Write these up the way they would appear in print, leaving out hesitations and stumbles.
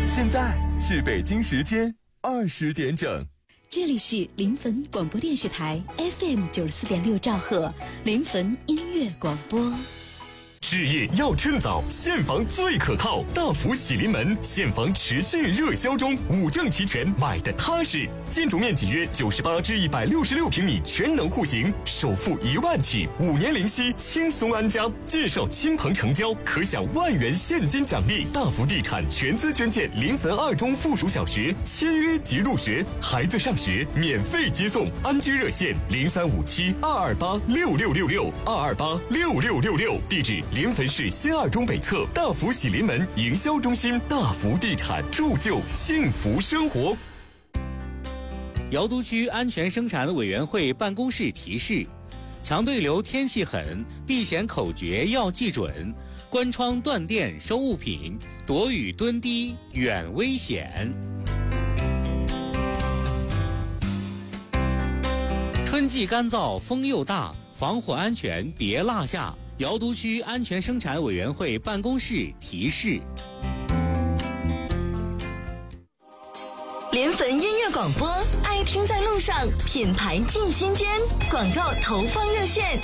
现在是北京时间20点整。 这里是临汾广播电视台 FM 94.6兆赫临汾音乐广播。 置业要趁早，现房最可靠。大福喜临门，现房持续热销中，5证齐全，买的踏实。建筑面积约98至166平米，全能户型，首付1万起，5年零息，轻松安家。介绍亲朋成交，可享1万元现金奖励。大福地产全资捐建临汾2中附属小学，签约即入学，孩子上学免费接送。安居热线035722866666，22866666，地址临汾市新2中北侧大福喜临门营销中心。大福地产，铸就幸福生活。 瑶都区安全生产委员会办公室提示：强对流天气狠，避险口诀要记准，关窗断电收物品，躲雨蹲低远危险。春季干燥，风又大，防火安全别落下。瑶都区安全生产委员会办公室提示。 临汾音乐广播，爱听在路上，品牌进心间。广告投放热线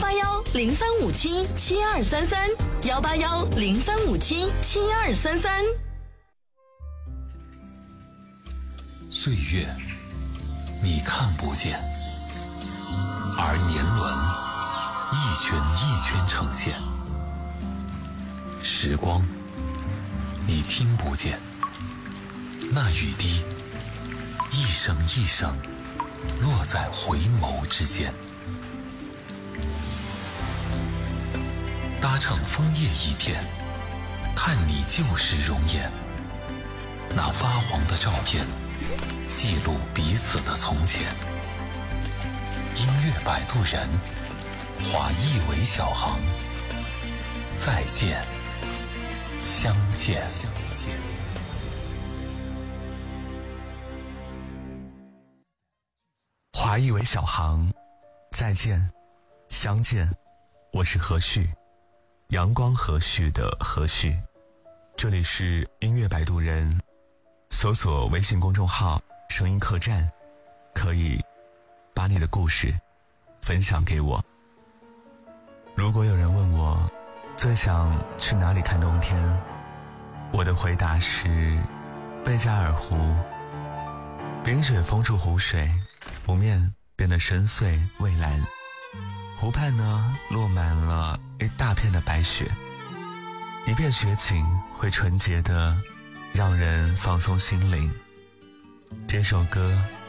：181-0357-7233，181-0357-7233。 岁月，你看不见，而年轮一圈一圈呈现。时光，你听不见，那雨滴一声一声落在回眸之间。搭乘枫叶一片，看你旧时容颜。那发黄的照片，记录彼此的从前。音乐摆渡人，化一为小行，再见，相见。 华裔为小行，再见，相见。我是何旭，阳光和煦的何旭。这里是音乐摆渡人，搜索微信公众号声音客栈，可以把你的故事分享给我。如果有人问我最想去哪里看冬天，我的回答是贝加尔湖。冰雪封住湖水，湖面变得深邃蔚蓝，湖畔呢落满了一大片的白雪，一片雪景会纯洁的让人放松心灵。这首歌